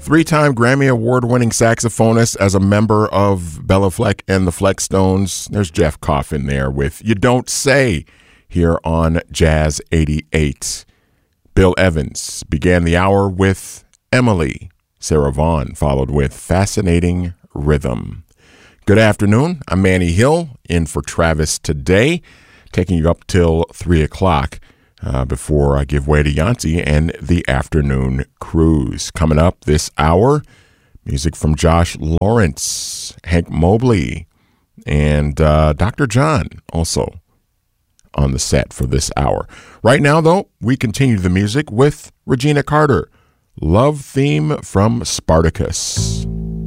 Three-time Grammy Award-winning saxophonist as a member of Bella Fleck and the Fleckstones. There's Jeff Coffin there with You Don't Say here on Jazz 88. Bill Evans began the hour with Emily. Sarah Vaughan followed with Fascinating Rhythm. Good afternoon. I'm Manny Hill in for Travis today, taking you up till 3 o'clock. Before I give way to Yancey and the afternoon cruise. Coming up this hour, music from Josh Lawrence, Hank Mobley, and Dr. John also on the set for this hour. Right now, though, we continue the music with Regina Carter, Love Theme from Spartacus.